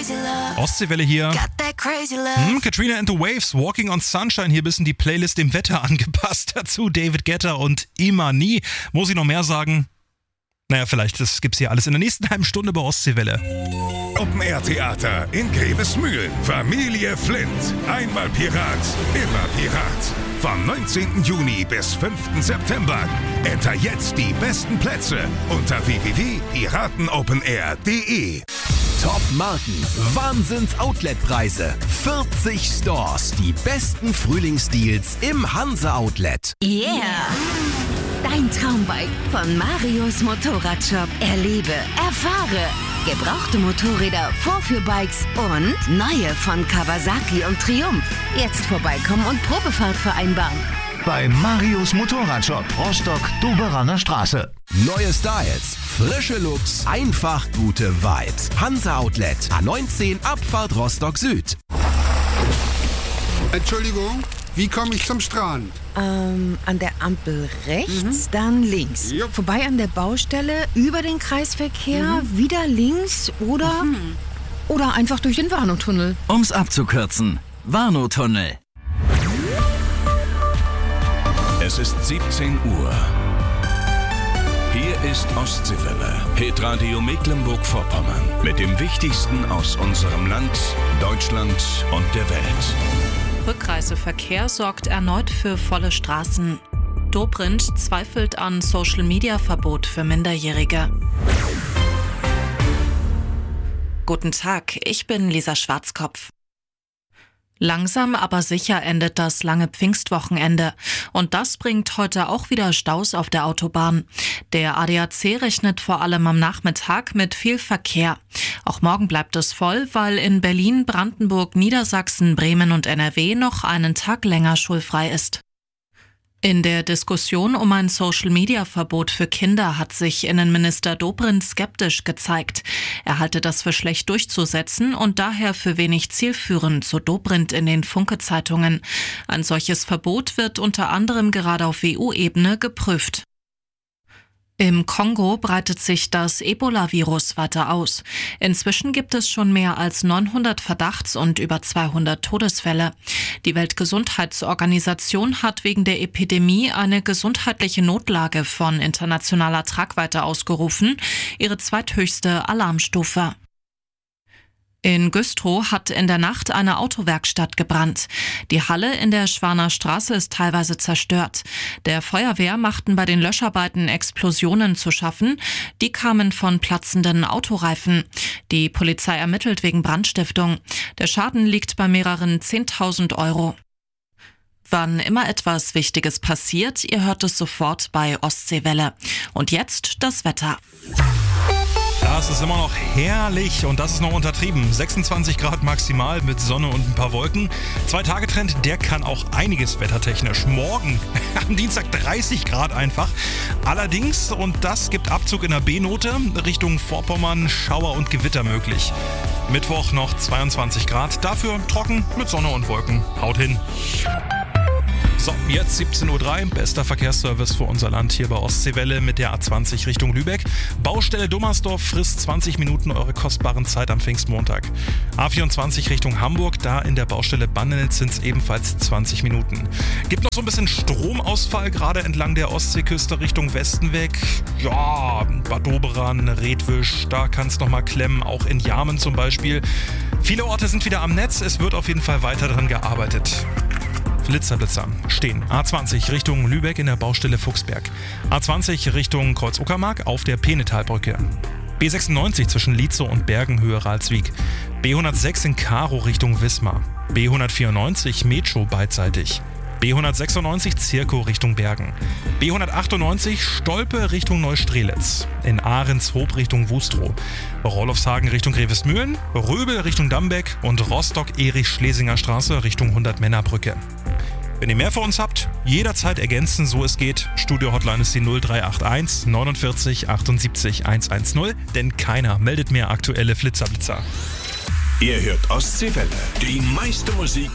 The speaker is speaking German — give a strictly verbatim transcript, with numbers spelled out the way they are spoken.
Ostseewelle hier. Hm, Katrina and the Waves, Walking on Sunshine. Hier bisschen die Playlist dem Wetter angepasst. Dazu David Guetta und Imani. Muss ich noch mehr sagen? Naja, vielleicht, das gibt's hier alles in der nächsten halben Stunde bei Ostseewelle. Open-Air-Theater in Grevesmühlen. Familie Flint. Einmal Pirat, immer Pirat. Vom neunzehnten Juni bis fünften September. Enter jetzt die besten Plätze unter w w w punkt piratenopenair punkt de. Top-Marken, Wahnsinns-Outlet-Preise, vierzig Stores, die besten Frühlingsdeals im Hansa-Outlet. Yeah! Dein Traumbike von Marius Motorradshop. Erlebe, erfahre. Gebrauchte Motorräder, Vorführbikes und neue von Kawasaki und Triumph. Jetzt vorbeikommen und Probefahrt vereinbaren. Bei Marius Motorradshop, Rostock-Doberaner Straße. Neue Styles, frische Looks, einfach gute Vibes. Hansa Outlet, A neunzehn, Abfahrt Rostock Süd. Entschuldigung, wie komme ich zum Strand? Ähm, an der Ampel rechts, mhm. dann links. Jupp. Vorbei an der Baustelle, über den Kreisverkehr, mhm. wieder links oder, mhm. oder einfach durch den Warnow-Tunnel. Um's abzukürzen, Warnow-Tunnel. Es ist siebzehn Uhr. Hier ist Ostseewelle, Hitradio Mecklenburg-Vorpommern. Mit dem Wichtigsten aus unserem Land, Deutschland und der Welt. Rückreiseverkehr sorgt erneut für volle Straßen. Dobrindt zweifelt an Social-Media-Verbot für Minderjährige. Guten Tag, ich bin Lisa Schwarzkopf. Langsam aber sicher endet das lange Pfingstwochenende. Und das bringt heute auch wieder Staus auf der Autobahn. Der A D A C rechnet vor allem am Nachmittag mit viel Verkehr. Auch morgen bleibt es voll, weil in Berlin, Brandenburg, Niedersachsen, Bremen und N R W noch einen Tag länger schulfrei ist. In der Diskussion um ein Social-Media-Verbot für Kinder hat sich Innenminister Dobrindt skeptisch gezeigt. Er halte das für schlecht durchzusetzen und daher für wenig zielführend, so Dobrindt in den Funke-Zeitungen. Ein solches Verbot wird unter anderem gerade auf E U-Ebene geprüft. Im Kongo breitet sich das Ebola-Virus weiter aus. Inzwischen gibt es schon mehr als neunhundert Verdachts- und über zweihundert Todesfälle. Die Weltgesundheitsorganisation hat wegen der Epidemie eine gesundheitliche Notlage von internationaler Tragweite ausgerufen, ihre zweithöchste Alarmstufe. In Güstrow hat in der Nacht eine Autowerkstatt gebrannt. Die Halle in der Schwaner Straße ist teilweise zerstört. Der Feuerwehr machten bei den Löscharbeiten Explosionen zu schaffen. Die kamen von platzenden Autoreifen. Die Polizei ermittelt wegen Brandstiftung. Der Schaden liegt bei mehreren zehntausend Euro. Wann immer etwas Wichtiges passiert, ihr hört es sofort bei Ostseewelle. Und jetzt das Wetter. Das ist immer noch herrlich und das ist noch untertrieben. sechsundzwanzig Grad maximal mit Sonne und ein paar Wolken. Zwei-Tage-Trend, der kann auch einiges wettertechnisch. Morgen am Dienstag dreißig Grad einfach. Allerdings, und das gibt Abzug in der B-Note, Richtung Vorpommern Schauer und Gewitter möglich. Mittwoch noch zweiundzwanzig Grad, dafür trocken mit Sonne und Wolken. Haut hin. So, jetzt siebzehn Uhr drei, bester Verkehrsservice für unser Land hier bei Ostseewelle mit der A zwanzig Richtung Lübeck. Baustelle Dummersdorf frisst zwanzig Minuten eure kostbaren Zeit am Pfingstmontag. A vierundzwanzig Richtung Hamburg, da in der Baustelle Bandenitz sind es ebenfalls zwanzig Minuten. Gibt noch so ein bisschen Stromausfall, gerade entlang der Ostseeküste Richtung Westen weg. Ja, Bad Doberan, Redwisch, da kann es nochmal klemmen, auch in Jarmen zum Beispiel. Viele Orte sind wieder am Netz, es wird auf jeden Fall weiter dran gearbeitet. Blitzerblitzer stehen. A zwanzig Richtung Lübeck in der Baustelle Fuchsberg. A zwanzig Richtung Kreuz-Uckermark auf der Penetalbrücke. B sechsundneunzig zwischen Lietzow und Bergenhöhe Ralswiek. B hundertsechs in Karow Richtung Wismar. B hundertvierundneunzig Metro beidseitig. B hundertsechsundneunzig Zirkow Richtung Bergen. B hundertachtundneunzig Stolpe Richtung Neustrelitz. In Ahrenshoop Richtung Wustrow. Rolofshagen Richtung Grevesmühlen. Röbel Richtung Dambeck und Rostock-Erich-Schlesinger Straße Richtung hundert-Männer-Brücke. Wenn ihr mehr für uns habt, jederzeit ergänzen, so es geht. Studio-Hotline ist die null drei acht eins neunundvierzig achtundsiebzig hundertzehn, denn keiner meldet mehr aktuelle Flitzerblitzer. Ihr hört Ostseewelle, die meiste Musik